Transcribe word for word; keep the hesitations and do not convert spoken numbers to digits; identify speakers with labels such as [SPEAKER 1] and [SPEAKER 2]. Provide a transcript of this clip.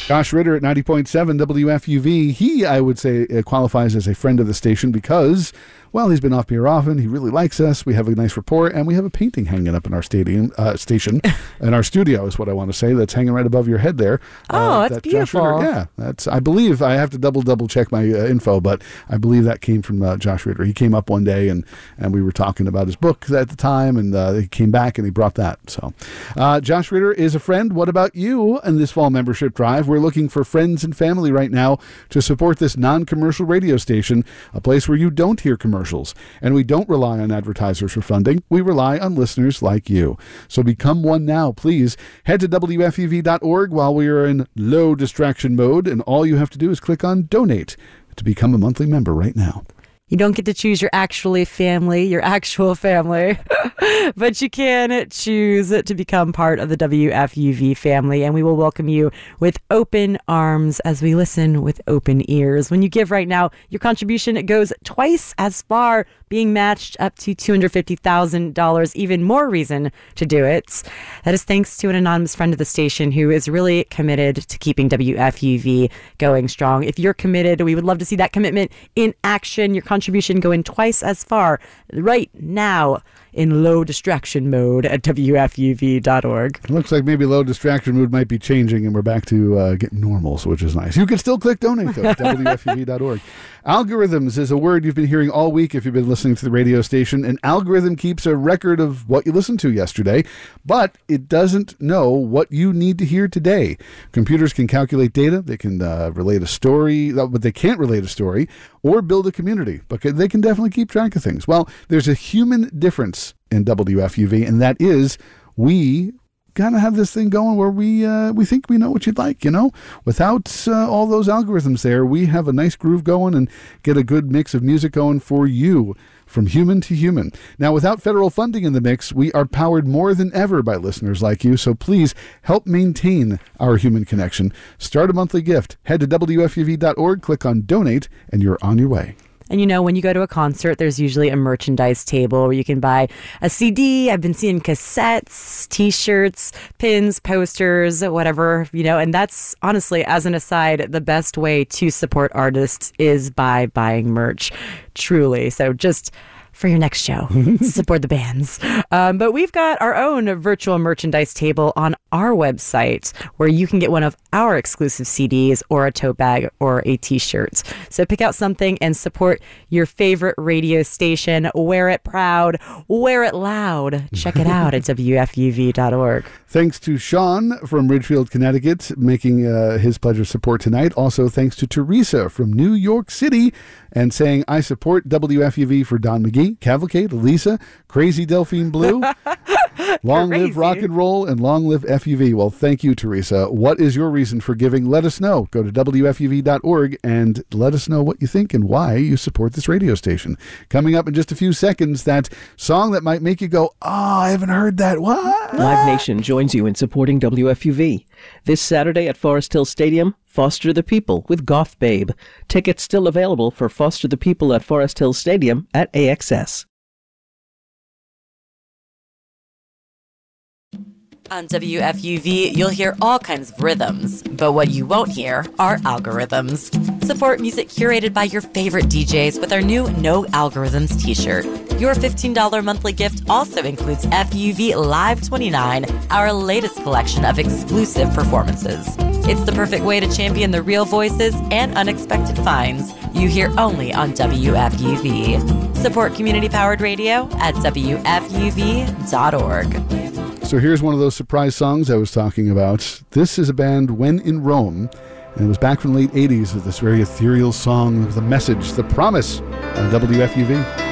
[SPEAKER 1] Josh Ritter at ninety point seven W F U V. He, I would say, uh, qualifies as a friend of the station because, well, he's been off here often. He really likes us. We have a nice rapport, and we have a painting hanging up in our stadium uh, station, in our studio is what I want to say. That's hanging right above your head there.
[SPEAKER 2] Oh,
[SPEAKER 1] uh,
[SPEAKER 2] that's
[SPEAKER 1] that
[SPEAKER 2] beautiful.
[SPEAKER 1] Josh Ritter, yeah, that's. I believe I have to double double check my uh, info, but I believe that came from uh, Josh Ritter. He came up one day, and and we were talking about his book at the time, and uh, he came back and he brought that. So, uh, Josh Ritter is a friend. What about you in this fall membership drive? We're looking for friends and family right now to support this non-commercial radio station, a place where you don't hear commercials. And we don't rely on advertisers for funding. We rely on listeners like you. So become one now, please. Head to W F U V dot org while we are in low distraction mode, and all you have to do is click on Donate to become a monthly member right now.
[SPEAKER 2] You don't get to choose your actually family, your actual family, but you can choose to become part of the W F U V family, and we will welcome you with open arms as we listen with open ears. When you give right now, your contribution goes twice as far, being matched up to two hundred fifty thousand dollars, even more reason to do it. That is thanks to an anonymous friend of the station who is really committed to keeping W F U V going strong. If you're committed, we would love to see that commitment in action. Your contribution going twice as far right now in low distraction mode at W F U V dot org.
[SPEAKER 1] It looks like maybe low distraction mode might be changing and we're back to uh, getting normal, so which is nice. You can still click donate though at W F U V dot org. Algorithms is a word you've been hearing all week if you've been listening to the radio station. An algorithm keeps a record of what you listened to yesterday, but it doesn't know what you need to hear today. Computers can calculate data, they can uh, relate a story, but they can't relate a story or build a community, but they can definitely keep track of things. Well, there's a human difference in W F U V, and that is we kind of have this thing going where we uh, we think we know what you'd like, you know? Without uh, all those algorithms there, we have a nice groove going and get a good mix of music going for you, from human to human. Now, without federal funding in the mix, we are powered more than ever by listeners like you, so please help maintain our human connection. Start a monthly gift. Head to W F U V dot org, click on Donate, and you're on your way.
[SPEAKER 2] And you know, when you go to a concert, there's usually a merchandise table where you can buy a C D. I've been seeing cassettes, T-shirts, pins, posters, whatever, you know, and that's honestly, as an aside, the best way to support artists is by buying merch, truly. So just for your next show, support the bands. Um, but we've got our own virtual merchandise table on our website where you can get one of our exclusive C Ds or a tote bag or a T-shirt. So pick out something and support your favorite radio station. Wear it proud, wear it loud. Check it out at W F U V dot org.
[SPEAKER 1] Thanks to Sean from Ridgefield, Connecticut, making uh, his pledge of support tonight. Also, thanks to Teresa from New York City and saying, I support W F U V for Don McGee, Cavalcade, Elisa, Crazy Delphine Blue. Long
[SPEAKER 2] Crazy.
[SPEAKER 1] live rock and roll and long live F U V. Well, thank you, Teresa. What is your reason for giving? Let us know. Go to W F U V dot org and let us know what you think and why you support this radio station. Coming up in just a few seconds, that song that might make you go, oh, I haven't heard that. What?
[SPEAKER 3] Live Nation joins you in supporting W F U V. This Saturday at Forest Hill Stadium, Foster the People with Goth Babe. Tickets still available for Foster the People at Forest Hill Stadium at A X S.
[SPEAKER 2] On W F U V, you'll hear all kinds of rhythms, but what you won't hear are algorithms. Support music curated by your favorite D Js with our new No Algorithms t-shirt. Your fifteen dollars monthly gift also includes F U V Live twenty-nine, our latest collection of exclusive performances. It's the perfect way to champion the real voices and unexpected finds you hear only on W F U V. Support community-powered radio at W F U V dot org.
[SPEAKER 1] So here's one of those surprise songs I was talking about. This is a band, When in Rome, and it was back from the late eighties with this very ethereal song with the message, the promise on W F U V.